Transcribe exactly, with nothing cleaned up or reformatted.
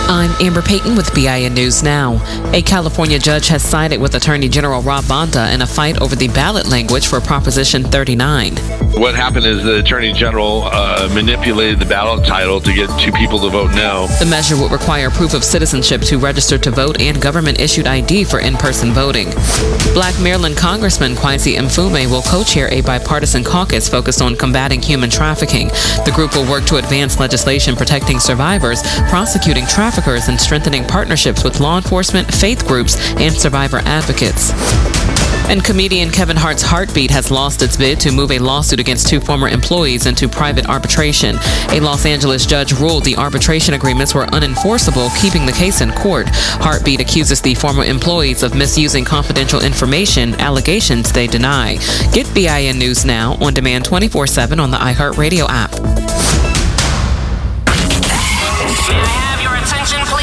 I'm Amber Payton with B I N News Now. A California judge has sided with Attorney General Rob Bonta in a fight over the ballot language for Proposition thirty-nine. What happened is the Attorney General uh, manipulated the ballot title to get two people to vote no. The measure would require proof of citizenship to register to vote and government-issued I D for in-person voting. Black Maryland Congressman Kweisi Mfume will co-chair a bipartisan caucus focused on combating human trafficking. The group will work to advance legislation protecting survivors, prosecuting traffickers, and strengthening partnerships with law enforcement, faith groups, and survivor advocates. And comedian Kevin Hart's Heartbeat has lost its bid to move a lawsuit against two former employees into private arbitration. A Los Angeles judge ruled the arbitration agreements were unenforceable, keeping the case in court. Heartbeat accuses the former employees of misusing confidential information, allegations they deny. Get B I N News Now on demand twenty-four seven on the iHeartRadio app.